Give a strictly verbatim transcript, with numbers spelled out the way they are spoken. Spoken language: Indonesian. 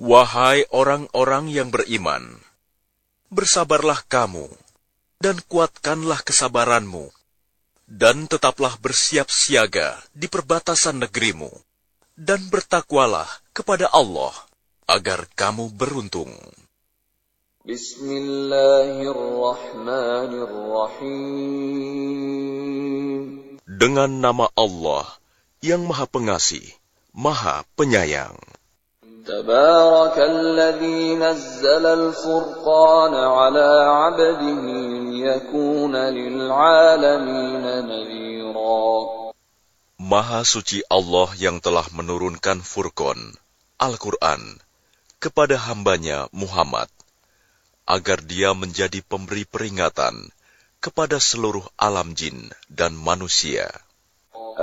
Wahai orang-orang yang beriman, bersabarlah kamu, dan kuatkanlah kesabaranmu, dan tetaplah bersiap siaga di perbatasan negerimu, dan bertakwalah kepada Allah, agar kamu beruntung. Bismillahirrahmanirrahim. Dengan nama Allah yang Maha Pengasih, Maha Penyayang. Tabarakalladzi nazzala al-furqana 'ala 'abdihi liyakuna lil'alamin nadhira. Maha suci Allah yang telah menurunkan Furqan, Al-Quran, kepada hambanya Muhammad, agar dia menjadi pemberi peringatan kepada seluruh alam jin dan manusia.